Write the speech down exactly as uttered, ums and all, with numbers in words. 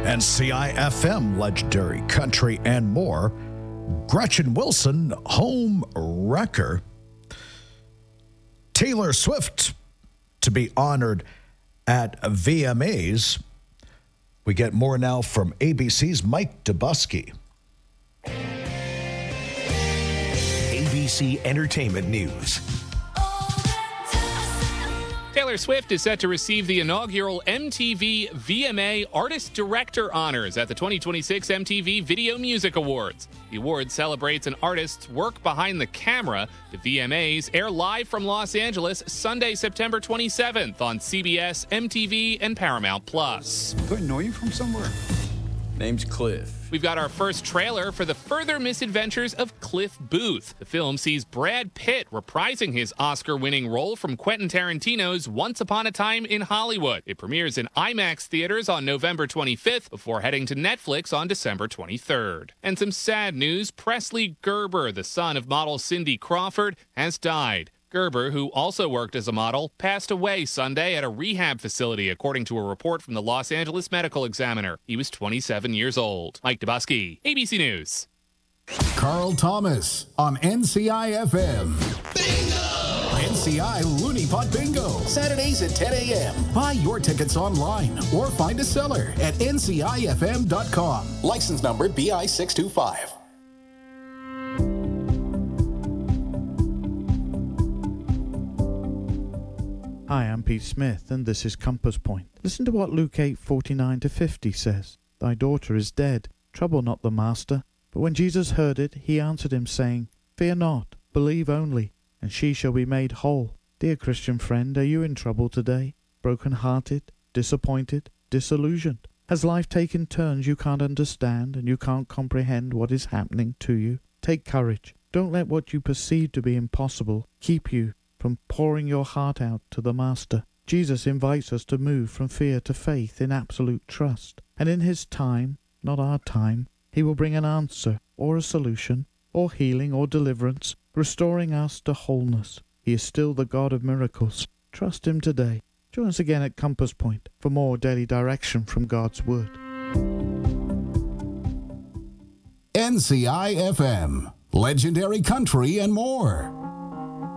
N C I F M, Legendary Country and More. Gretchen Wilson, Home Wrecker. Taylor Swift to be honored at V M As. We get more now from A B C's Mike Dubusky. A B C Entertainment News. Taylor Swift is set to receive the inaugural M T V V M A Artist Director Honors at the twenty twenty-six M T V Video Music Awards. The award celebrates an artist's work behind the camera. The V M As air live from Los Angeles Sunday, September twenty-seventh on C B S, M T V, and Paramount Plus. Do I know you from somewhere? Name's Cliff. We've got our first trailer for the further misadventures of Cliff Booth. The film sees Brad Pitt reprising his Oscar-winning role from Quentin Tarantino's Once Upon a Time in Hollywood. It premieres in IMAX theaters on November twenty-fifth before heading to Netflix on December twenty-third. And some sad news, Presley Gerber, the son of model Cindy Crawford, has died. Gerber, who also worked as a model, passed away Sunday at a rehab facility, according to a report from the Los Angeles Medical Examiner. He was twenty-seven years old. Mike Dubusky, A B C News. Carl Thomas on N C I F M. Bingo! N C I Looney Pot Bingo. Saturdays at ten a.m. Buy your tickets online or find a seller at N C I F M dot com. License number B I six two five. Hi, I'm Pete Smith, and this is Compass Point. Listen to what Luke eight forty-nine to fifty says. Thy daughter is dead. Trouble not the master. But when Jesus heard it, he answered him, saying, Fear not, believe only, and she shall be made whole. Dear Christian friend, are you in trouble today? Broken-hearted, disappointed, disillusioned? Has life taken turns you can't understand, and you can't comprehend what is happening to you? Take courage. Don't let what you perceive to be impossible keep you from pouring your heart out to the Master. Jesus invites us to move from fear to faith in absolute trust. And in his time, not our time, he will bring an answer or a solution or healing or deliverance, restoring us to wholeness. He is still the God of miracles. Trust him today. Join us again at Compass Point for more daily direction from God's Word. N C I F M, Legendary Country and More.